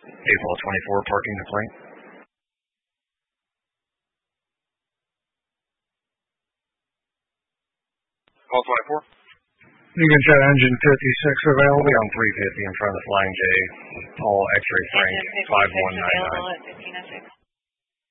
April 24, parking to Frank. Call 24. You can set engine 56 available. I'll be on 350 in front of the Flying J. Paul X-Ray Frank 5199.